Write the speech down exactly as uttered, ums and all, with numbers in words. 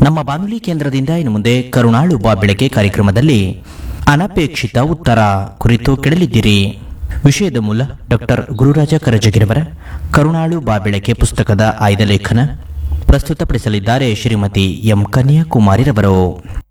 ನಮ್ಮ ಬಾನುಲಿ ಕೇಂದ್ರದಿಂದ ಇನ್ನು ಮುಂದೆ ಕರುಣಾಳು ಬಾ ಬೆಳಕೆ ಕಾರ್ಯಕ್ರಮದಲ್ಲಿ ಅನಪೇಕ್ಷಿತ ಉತ್ತರ ಕುರಿತು ಕೇಳಲಿದ್ದೀರಿ. ವಿಷಯದ ಮೂಲ ಡಾಕ್ಟರ್ ಗುರುರಾಜ ಕರಜಗಿರವರ ಕರುಣಾಳು ಬಾ ಬೆಳಕೆ ಪುಸ್ತಕದ ಆಯ್ದ ಲೇಖನ. ಪ್ರಸ್ತುತಪಡಿಸಲಿದ್ದಾರೆ ಶ್ರೀಮತಿ ಎಂ ಕನ್ಯಾಕುಮಾರಿರವರು.